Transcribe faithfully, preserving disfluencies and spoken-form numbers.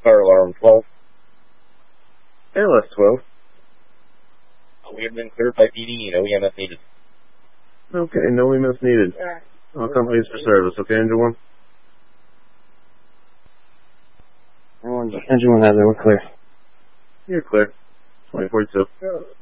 Fire alarm twelve. L S twelve. We have been cleared by P D, no E M S needed. Okay, no E M S needed. All companies for service, okay, engine one? Engine one has it, we're clear. You're clear. twenty forty-two.